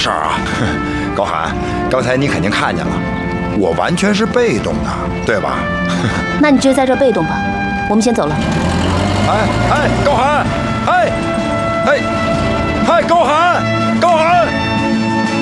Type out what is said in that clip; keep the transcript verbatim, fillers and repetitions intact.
事儿啊，高寒，刚才你肯定看见了，我完全是被动的，对吧？ 那你就在这被动吧，我们先走了。 哎哎，高寒，哎哎哎，高寒。